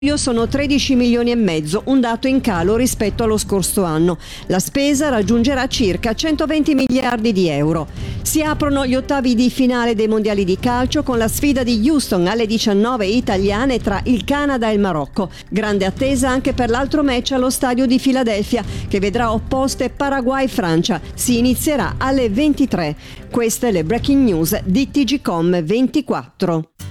sono 13 milioni e mezzo, un dato in calo rispetto allo scorso anno. La spesa raggiungerà circa 120 miliardi di euro. Si aprono gli ottavi di finale dei mondiali di calcio con la sfida di Houston alle 19 italiane tra il Canada e il Marocco. Grande attesa anche per l'altro match allo stadio di Filadelfia, che vedrà opposte Paraguay-Francia. Si inizierà alle 23. Queste le breaking news di TGcom 24.